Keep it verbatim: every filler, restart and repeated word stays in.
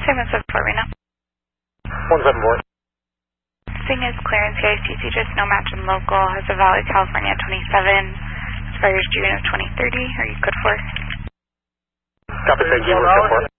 seven seven four right now. one seven four. Thing is clearance, C I C C, just no match in local. Has a valid California twenty-seven. Expires June of twenty thirty. Are you good for? Copy, thank you. one seven four.